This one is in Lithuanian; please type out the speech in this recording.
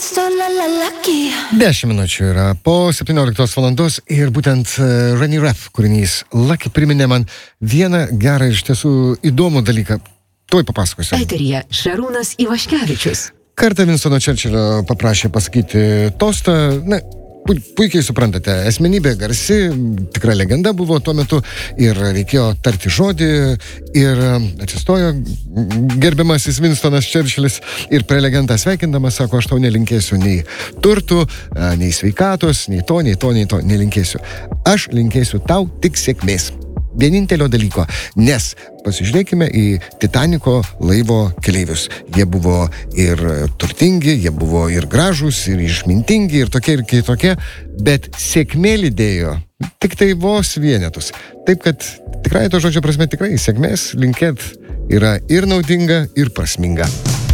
10 minučių yra po 17 valandos ir būtent Rani Rap kūrinys Lucky priminė man vieną gerą iš tiesų įdomų dalyką. Tuoj papasakosiu. Eteryje Šarūnas Ivaškevičius. Kartą Winstono Churchillio paprašė pasakyti tostą, puikiai suprantate, asmenybė garsi, tikra legenda buvo tuo metu ir reikėjo tarti žodį ir atsistojo gerbiamasis Winstonas Churchillis ir prelegentą sveikindamas sako, aš tau nelinkėsiu nei turtų, nei sveikatos, nei to nelinkėsiu. Aš linkėsiu tau tik sėkmės. Vienintelio dalyko, nes pasižiūrėkime į Titaniko laivo keleivius. Jie buvo ir turtingi, jie buvo ir gražūs, ir išmintingi, ir tokie, ir kitokie, bet sėkmė lydėjo tik tai vos vienetus. Taip kad tikrai to žodžio prasme tikrai sėkmės linkėt yra ir naudinga, ir prasminga.